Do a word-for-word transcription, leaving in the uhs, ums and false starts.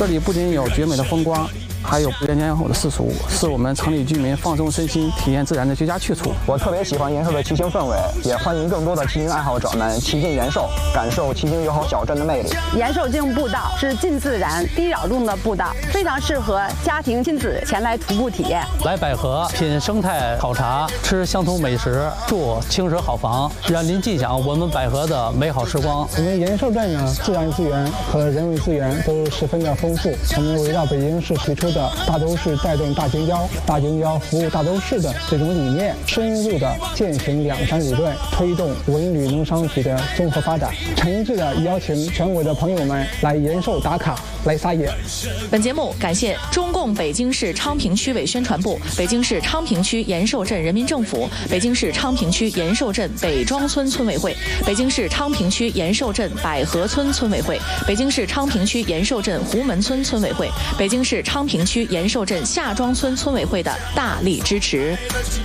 这里不仅有绝美的风光，还有人间好的世俗，是我们城里居民放松身心、体验自然的绝佳去处。 我特别喜欢延寿的骑行氛围，也欢迎更多的骑行爱好者们骑进延寿，感受骑行友好小镇的魅力。 延寿径步道是近自然、低扰动的步道，非常适合家庭亲子前来徒步体验。 来百合品生态考察，吃乡土美食，住青石好房，让您尽享我们百合的美好时光。 我们延寿镇呢，自然资源和人文资源都十分的丰富。我们围绕北京市提出的大都市带动大京郊、大京郊服务大都市的这种理念，深入的践行两山理论，推动文旅农商体的综合发展，诚挚的邀请全国的朋友们来延寿打卡，来撒野。 本节目感谢中共北京市昌平区委宣传部、北京市昌平区延寿镇人民政府、北京市昌平区延寿镇北庄村村委会、北京市昌平区延寿镇百合村村委会、北京市昌平区延寿镇湖门村村委会、北京市昌平区延寿镇下庄村村委会的大力支持。